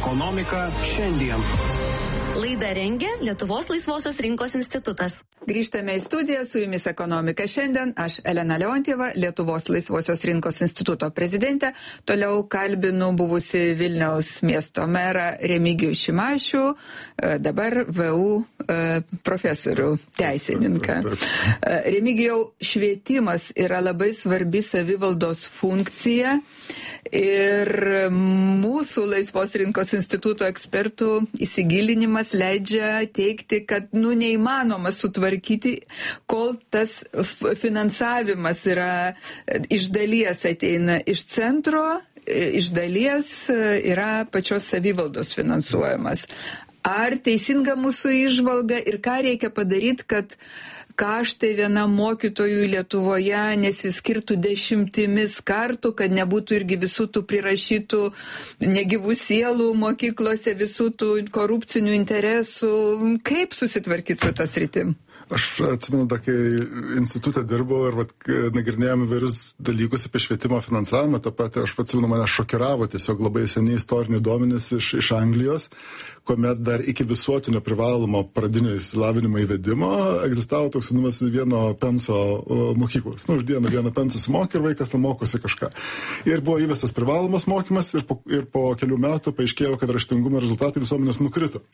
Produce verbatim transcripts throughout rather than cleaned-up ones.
Ekonomika šiandien. Laidą rengia Lietuvos laisvosios rinkos institutas. Grįžtame į studiją, su jumis Ekonomika šiandien. Aš Elena Leontjeva, Lietuvos laisvosios rinkos instituto prezidentė. Toliau kalbinu buvusi Vilniaus miesto merą Remigijų Šimašių, dabar V U profesorių teisininką. Remigijau, švietimas yra labai svarbi savivaldos funkcija ir mūsų laisvos rinkos instituto ekspertų įsigilinimas leidžia teikti, kad nu neįmanoma sutvarkyti, kol tas finansavimas yra iš dalies ateina iš centro, iš dalies yra pačios savivaldos finansuojamas. Ar teisinga mūsų įžvalga ir ką reikia padaryti, kad kaštai vienam mokytojui Lietuvoje nesiskirtų dešimtimis kartų, kad nebūtų irgi visų tų prirašytų negyvų sielų mokyklose, visų tų korupcinių interesų. Kaip susitvarkyti su tas rytim? Aš atsimenu, dar kai institutą dirbau ir vat, nagrinėjome įvairius dalykus apie švietimo finansavimą, tą patį aš atsimenu, mane šokiravo tiesiog labai seniai istoriniai duomenys iš, iš Anglijos, kuomet dar iki visuotinio privalomo pradinio išsilavinimo įvedimo egzistavo toks vadinamas vieno penso mokyklos. Nu, už dieną vieną pensą sumokė ir vaikas ten mokosi kažką. Ir buvo įvestas privalomas mokymas ir po, ir po kelių metų paaiškėjo, kad raštingumo rezultatai visuomenės nukrito.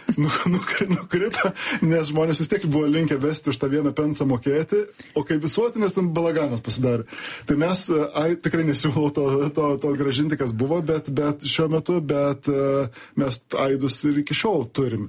Nukrito, nes žmonės vis tiek buvo linkę vesti už tą vieną pensą mokėti, o kai visuotinės ten balaganas pasidarė. Tai mes, ai, tikrai nesiūlau to, to, to gražinti, kas buvo, bet, bet šiuo metu, bet mes aidus ir iki šiol turim.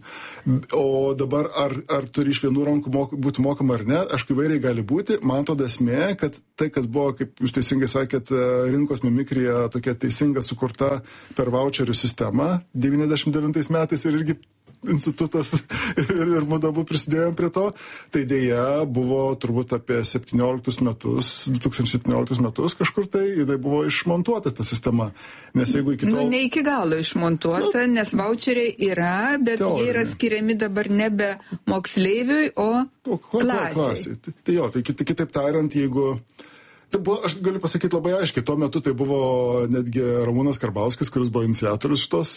O dabar ar, ar turi iš vienų rankų mok, būti mokama ar ne, aišku, įvairiai gali būti. Man atrodo esmė, kad tai, kas buvo, kaip jūs teisingai sakėt, rinkos mimikrija tokia teisinga sukurta per voucherių sistemą devyniasdešimt devintais metais ir irgi institutas ir, ir mudabu prisidėjom prie to, tai dėja buvo turbūt apie septynioliktus metus, du tūkstančiai septynioliktus metus kažkur tai, jinai buvo išmontuota ta sistema. Nes jeigu iki tol... Nu, ne iki galo išmontuota, nu, nes voucheriai yra, bet teorija. Jie yra skiriami dabar nebe moksleiviui, o, o klasiai. klasiai. Tai, tai jo, tai kitaip tariant, jeigu... Tai buvo, aš galiu pasakyti labai aiškiai, tuo metu tai buvo netgi Ramūnas Karbauskis, kuris buvo iniciatorius šitos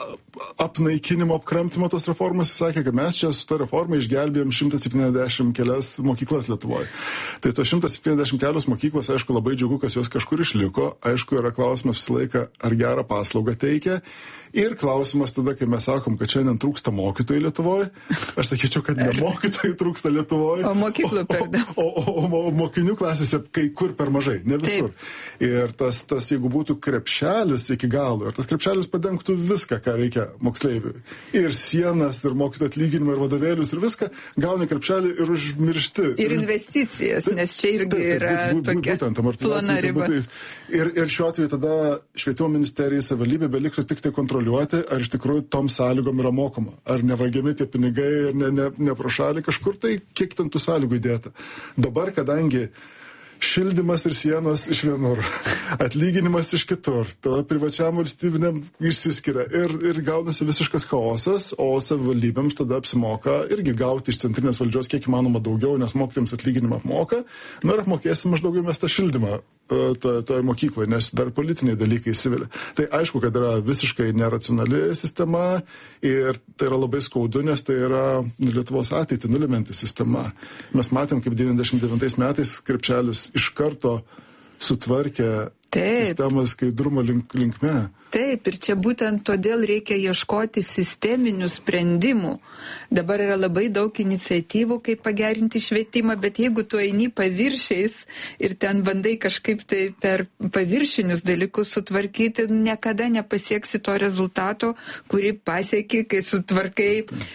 apnaikinimo, apkramtimo tos reformos, jis sakė, kad mes čia su to reforma išgelbėjom šimtas septyniasdešimt kelias mokyklas Lietuvoje. Tai to šimtas septyniasdešimt kelios mokyklos, aišku, labai džiugu, kas jos kažkur išliko, aišku, yra klausimas visą laiką, ar gerą paslaugą teikia. Ir klausimas tada, kai mes sakom, kad šiandien trūksta mokytojų Lietuvoje, aš sakyčiau, kad ne mokytojų trūksta Lietuvoje, o mokyklų per daug. O, o, o, o mokinių klasėse kai kur per mažai, ne visur. Taip. Ir tas, tas, jeigu būtų krepšelis iki galo, ir tas krepšelis padengtų viską, ką reikia moksleiviui. Ir sienas, ir mokytojų atlyginimą, ir vadovėlius, ir viską, gauni krepšelį ir užmiršti. Ir investicijas, nes čia irgi yra tokia plona riba. Ir, ir šiuo atveju tada švietimo ministerija, savivaldybė beliktų tik tai kontroliuoti, ar iš tikrųjų tom sąlygom yra mokoma. Ar nevagiami tie pinigai, ar ne, ne, ne pro šalį kažkur, tai kiek ten tų sąlygų įdėta. Dabar, kadangi šildymas ir sienos iš vienur, atlyginimas iš kitur, tada privačiam valstybiniam išsiskiria ir, ir gaunasi visiškas chaosas, o savivaldybėms tada apsimoka irgi gauti iš centrinės valdžios kiek įmanoma daugiau, nes mokytojams atlyginimą apmoka, nu ir apmokėsim maždaug mes tą šildymą toje to mokykloje, nes dar politiniai dalykai įsivelia. Tai aišku, kad yra visiškai neracionali sistema ir tai yra labai skaudu, nes tai yra Lietuvos ateitį nulemanti sistema. Mes matėm, kaip devyniasdešimt devintais metais krepšelis iš karto sutvarkė Taip. Sistemas skaidrumo link, linkme. Taip, ir čia būtent todėl reikia ieškoti sisteminių sprendimų. Dabar yra labai daug iniciatyvų, kaip pagerinti švietimą, bet jeigu tu eini paviršiais ir ten bandai kažkaip tai per paviršinius dalykus sutvarkyti, niekada nepasieksi to rezultato, kurį pasieki, kai sutvarkai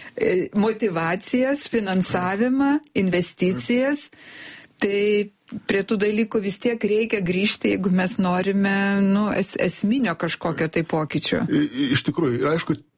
motivacijas, finansavimą, investicijas. Tai prie tų dalykų vis tiek reikia grįžti, jeigu mes norime nu, es, esminio kažkokio tai pokyčio. Iš tikrųjų, ir aišku,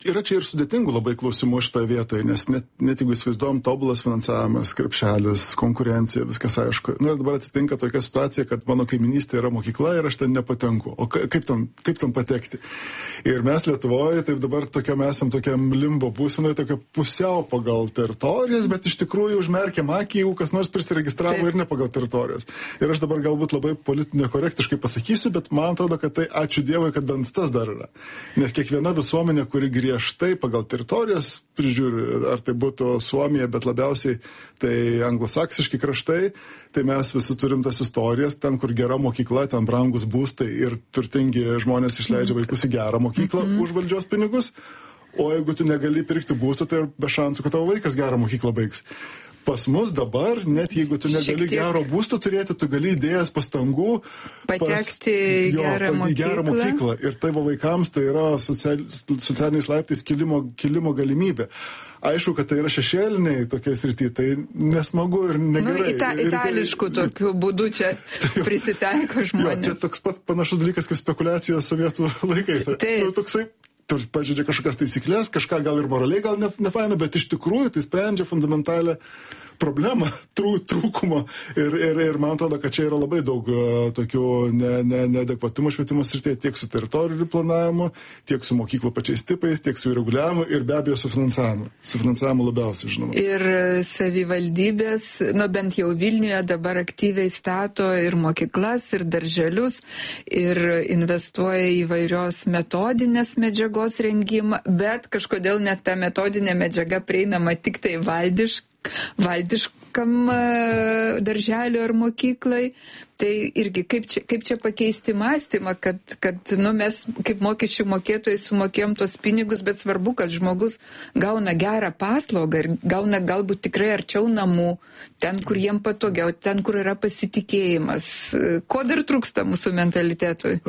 yra čia ir sudėtingų labai klausimų šitoje vietoje, nes net, net jeigu įsivaizduojam tobulas finansavimas, krepšelis, konkurencija, viskas aišku. Na ir dabar atsitinka tokia situacija, kad mano kaiminystė yra mokykla ir aš ten nepatenku. O kaip ten, kaip ten patekti? Ir mes Lietuvoje, taip dabar tokiam esam tokiam limbo būsinoje, tokia pusiau pagal teritorijas, bet iš tikrųjų užmerkiam akį, jeigu kas nors prisiregistravo taip. Ir ne pagal teritorijas. Ir aš dabar galbūt labai politinė korektiškai pasakysiu, bet man atrodo, kad tai ačiū Dievui, kad bent tas dar yra. Nes kiekviena visuomenė, kuri griežtai pagal teritorijas prižiūri, ar tai būtų Suomija, bet labiausiai tai anglosaksiški kraštai, tai mes visi turim tas istorijas, ten, kur gera mokykla, ten brangus būstai ir turtingi žmonės išleidžia vaikus į gerą mokyklą mm-hmm. už valdžios pinigus, o jeigu tu negali pirkti būstų, tai be šansų, kad tavo vaikas gerą mokyklą baigs. Pas mus dabar, net jeigu tu negali gero būsto turėti, tu gali įdėjęs pastangų patekti į jo, gerą, į gerą mokyklą. Ir tavo vaikams tai yra social, socialiniais laiptais kilimo, kilimo galimybė. Aišku, kad tai yra šešėliniai tokie srity, tai nesmagu ir negerai. Nu, ita, itališkų ir, tokių būdų čia prisitaiko žmonės. Jo, čia toks pat panašus dalykas kaip spekulacija sovietų laikais. Nu, toksai pažeidžia kažkokias taisyklės, kažką gal ir moraliai gal ne, ne faina, bet iš tikrųjų tai sprendžia fundamentalę problemą, trū, trūkumo ir, ir, ir man atrodo, kad čia yra labai daug uh, tokių ne, ne, neadekvatumų švietimo srityje tiek su teritorijų planavimu, tiek su mokyklų pačiais tipais, tiek su reguliavimu ir be abejo su finansavimu. Su finansavimu labiausiai, žinoma. Ir savivaldybės, nu bent jau Vilniuje dabar aktyviai stato ir mokyklas, ir darželius, ir investuoja į įvairios metodinės medžiagos rengimą, bet kažkodėl net ta metodinė medžiaga prieinama tik tai valdiškai valdiškam darželiu ar mokyklai, tai irgi kaip čia, kaip čia pakeisti mąstymą, kad, kad nu, mes kaip mokesčių mokėtojai sumokėjom tos pinigus, bet svarbu, kad žmogus gauna gerą paslaugą ir gauna galbūt tikrai arčiau namų, ten, kur jiem patogiau, ten, kur yra pasitikėjimas. Ko dar trūksta mūsų mentalitetui?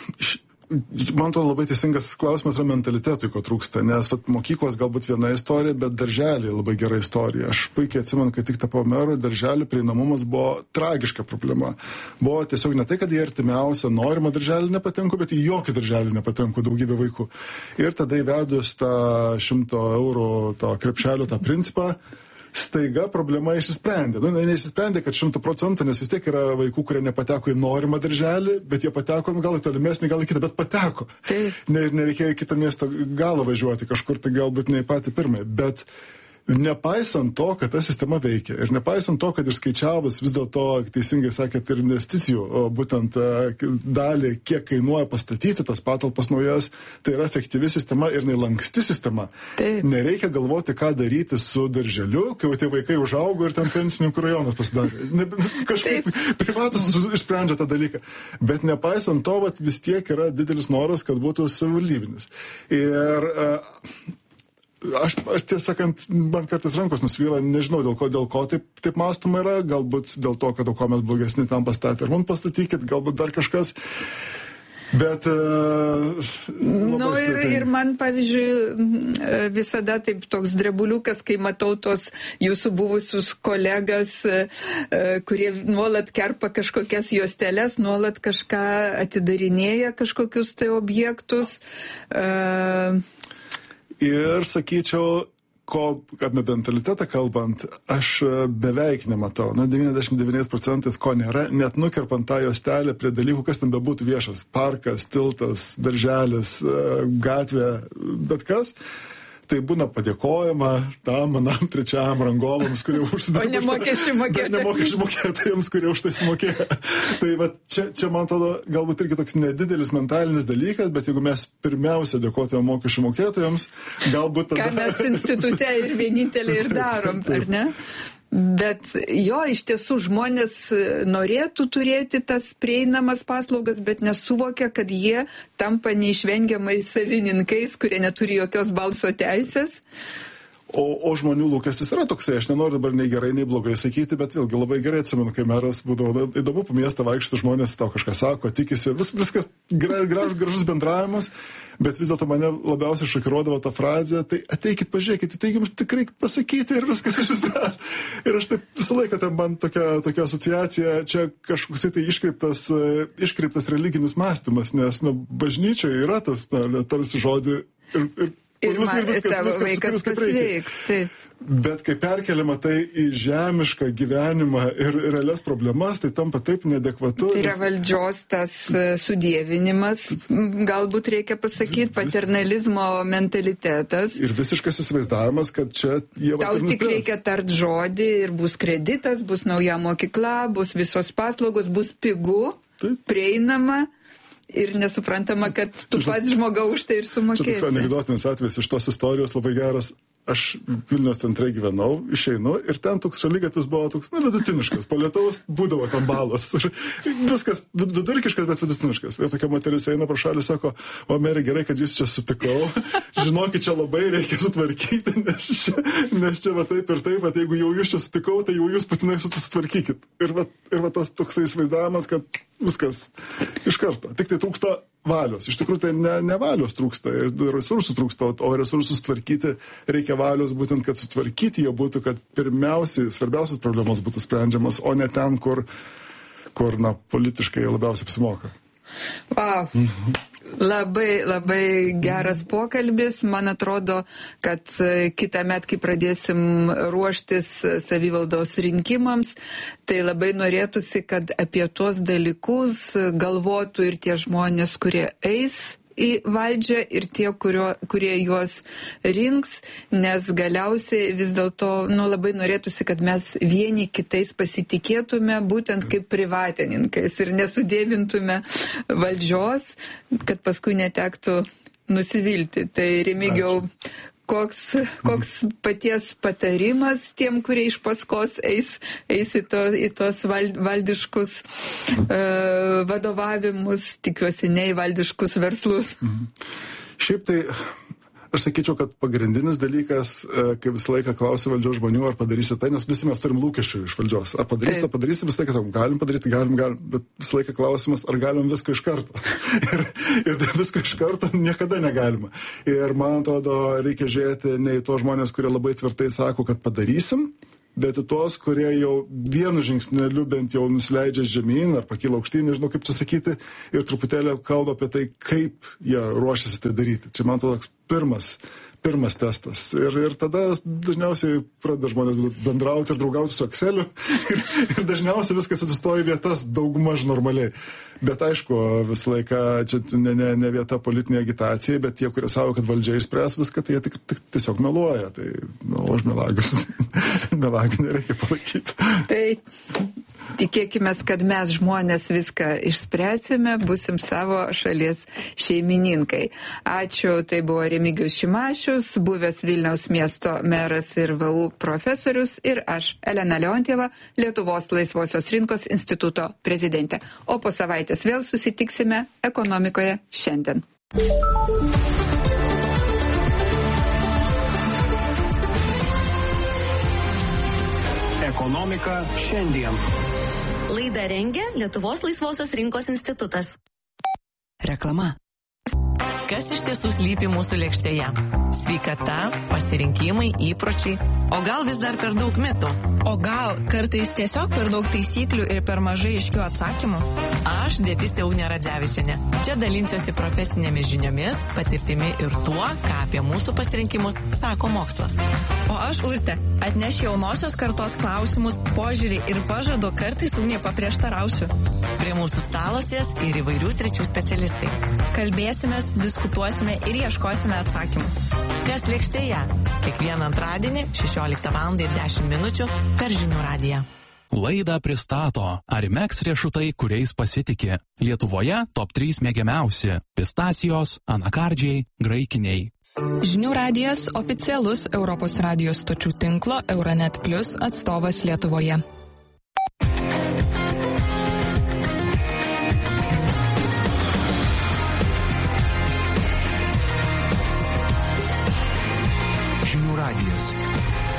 Man to labai teisingas klausimas yra mentalitetui, ko trūksta, nes vat, mokyklos galbūt viena istorija, bet darželiai labai gera istorija. Aš puikiai atsimenu, kai tik tapau meru, darželių prieinamumas buvo tragiška problema. Buvo tiesiog ne tai, kad į artimiausią norimą darželį nepatenku, bet į jokį darželį nepatenku daugybė vaikų. Ir tada įvedus tą šimto eurų to krepšelio tą principą, staiga problema išsisprendė. Nu, neišsisprendė, kad šimtų procentų, nes vis tiek yra vaikų, kurie nepateko į norimą darželį, bet jie pateko, gal į tolimesnį, gal į kitą, bet pateko. Taip. Ne, nereikėjo į kitą miesto galą važiuoti kažkur, tai galbūt ne į patį pirmąjį. Bet nepaisant to, kad ta sistema veikia ir nepaisant to, kad išskaičiavus vis dėlto, teisingai sakėt, ir investicijų, būtent dalį, kiek kainuoja pastatyti tas patalpas naujas, tai yra efektyvi sistema ir nelanksti sistema. Taip. Nereikia galvoti, ką daryti su darželiu, kai tie vaikai užaugo ir ten pensininkų rajonas pasidarė. Ne, kažkaip Taip. Privatus išsprendžia tą dalyką. Bet nepaisant to, vat, vis tiek yra didelis noras, kad būtų savivaldybinis. Ir uh, Aš, aš tiesą sakant, man kartais rankos nusvyla, nežinau dėl ko, dėl ko taip, taip mąstoma yra, galbūt dėl to, kad o ko mes blogesni tam pastatė, ar mums pastatykit, galbūt dar kažkas, bet... Uh, nu ir, ir man, pavyzdžiui, visada taip toks drebuliukas, kai matau tos jūsų buvusius kolegas, uh, kurie nuolat kerpa kažkokias juosteles, nuolat kažką atidarinėja, kažkokius tai objektus. Uh, Ir sakyčiau, ko apie mentalitetą kalbant, aš beveik nematau, na, devyniasdešimt devyniais procentais ko nėra, net nukerpant tą juostelę prie dalykų, kas ten bebūtų viešas, parkas, tiltas, darželis, gatvė, bet kas. Tai būna padėkojama tam, manam, trečiam rangovams, kurie užsidaro. O ne mokesčių mokėtojams. Ne mokesčių mokėtojams, kurie už tai sumokėjo. Tai va, čia, čia, man atrodo, galbūt irgi toks nedidelis mentalinis dalykas, bet jeigu mes pirmiausia dėkotume mokesčių mokėtojams, galbūt tada... Ką mes institute ir vieninteliai ir darom, ar ne? Bet jo, iš tiesų žmonės norėtų turėti tas prieinamas paslaugas, bet nesuvokia, kad jie tampa neišvengiamai savininkais, kurie neturi jokios balso teisės. O, o žmonių lūkestis yra toksai, aš nenoriu dabar nei gerai, nei blogai sakyti, bet vėlgi labai gerai atsimenu, kai meras būdavo įdomu po miestą vaikščioti, žmonės tau kažką sako, tikisi, vis, viskas gra, graž, gražus bendravimas, bet vis dėlto mane labiausiai šokiruodavo ta frazė, tai ateikit, pažiūrėkit, tai jums tikrai pasakyti ir viskas išspręs. Ir aš taip visą laiką ten man tokia, tokia asociacija, čia kažkoks tai iškreiptas, iškreiptas religinis mąstymas, nes nu, bažnyčioje yra tas, na, tarsi žodį ir, ir Ir viskas, man, viskas, tavo viskas vaikas pasveiks, taip. Bet kai perkeliama tai į žemišką gyvenimą ir realias problemas, tai tampa taip neadekvatu. Tai yra nes... valdžios tas sudėvinimas, galbūt reikia pasakyti, paternalizmo mentalitetas. Ir visiškas įsivaizdavimas, kad čia jie... Tau tik reikia tart žodį ir bus kreditas, bus nauja mokykla, bus visos paslaugos, bus pigu, taip. Prieinama. Ir nesuprantama, kad tu pats žmogau už tai ir sumokėsi. Čia toks anekdotinis atvejis iš tos istorijos labai geras. Aš Vilniaus centre gyvenau, išeinu ir ten toks šaligatvis buvo toks, na, vidutiniškas. Po lietaus būdavo tam balos. Ir viskas vidurkiškas, bet vidutiniškas. Ir tokia moteris eina pro šalį, sako, o Meri, gerai, kad jūs čia sutikau. Žinokit, čia labai reikia sutvarkyti, nes čia, nes čia va taip ir taip, bet jeigu jau jūs čia sutikau, tai jau jūs patinai sutvarkykit. Ir va, ir va tas toksai įsivaizdavimas, kad viskas iš karto. Tik tai trūksta valios. Iš tikrųjų, tai ne, ne valios trūksta ir resursų trūksta, o resursus tvarkyti reikia valios, būtent, kad sutvarkyti jie būtų, kad pirmiausiai, svarbiausias problemas būtų sprendžiamas, o ne ten, kur, kur na, politiškai labiausiai apsimoka. Wow. Labai, labai geras pokalbis. Man atrodo, kad kitą met, kai pradėsim ruoštis savivaldos rinkimams, tai labai norėtųsi, kad apie tuos dalykus galvotų ir tie žmonės, kurie eis į valdžią ir tie, kurio, kurie juos rinks, nes galiausiai vis dėlto nu, labai norėtųsi, kad mes vieni kitais pasitikėtume būtent kaip privatininkais ir nesudėvintume valdžios, kad paskui netektų nusivilti. Tai Remigiau, koks, koks paties patarimas tiem, kurie iš paskos eis, eis į, to, į tos val, valdiškus uh, vadovavimus, tikiuosi ne į valdiškus verslus. Mhm. Šiaip tai aš sakyčiau, kad pagrindinis dalykas, kai visą laiką klausia valdžios žmonių, ar padarysi tai, nes visi mes turim lūkesčių iš valdžios. Ar padarysi, tai padarysi, visą laiką sakom, galim padaryti, galim, galim, bet visą laiką klausimas, ar galim visko iš karto. ir, ir visko iš karto niekada negalima. Ir man atrodo, reikia žiūrėti ne į tos žmonės, kurie labai tvirtai sako, kad padarysim, bet į tos, kurie jau vienu žingsneliu bent jau nusileidžia žemyn ar pakyla aukštyn, nežinau kaip čia sakyti, ir truputėlį kalba apie tai, kaip jie ruošiasi tai daryti. Čia man atrodo pirmas, pirmas testas. Ir, ir tada dažniausiai pradeda žmonės bendrauti ir draugauti su Exceliu ir, ir dažniausiai viskas atsistoja vietas daugmaž normaliai. Bet aišku, visą laiką čia ne, ne, ne vieta politinė agitacija, bet tie, kurie savo, kad valdžia išspręs viską, tai jie tik, tik, tiesiog meluoja. Tai, nu, aš melagus. Melagų nereikia palaikyti. Tai tikėkime, kad mes žmonės viską išspręsime, busim savo šalies šeimininkai. Ačiū, tai buvo Remigijus Šimašius, buvęs Vilniaus miesto meras ir V U profesorius, ir aš, Elena Leontjeva, Lietuvos laisvosios rinkos instituto prezidentė. O po savaitės vėl susitiksime ekonomikoje šiandien. Ekonomika šiandien. Laidą rengia Lietuvos laisvosios rinkos institutas. Reklama. Kas iš tiesų slypi mūsų lėkštėje? Sveikata, pasirinkimai, įpročiai, o gal vis dar per daug mitų? O gal kartais tiesiog per daug taisyklių ir per mažai aiškių atsakymų? Aš, dietistė Ugnė Radzevičienė. Čia dalinsiuosi profesinėmis žiniomis, patirtimi ir tuo, ką apie mūsų pasirinkimus sako mokslas. O aš, Urtė, atnešiu jaunosios kartos klausimus, požiūrį ir pažadu kartais Ugnė paprieštarausiu. Prie mūsų stalosės ir įvairių sričių specialistai. Kalbėsimės, diskutuosime ir ieškosime atsakymų. Kas lėkštėje? Kiekvieną antradienį šešioliktą valandą ir dešimt minučių per Žinių radiją. Laidą pristato Arimex riešutai, kuriais pasitikė. Lietuvoje top trys mėgiamiausi – pistacijos, anakardžiai, graikiniai. Žinių radijas oficialus Europos radijos stočių tinklo Euronet Plus atstovas Lietuvoje. Žinių radijas.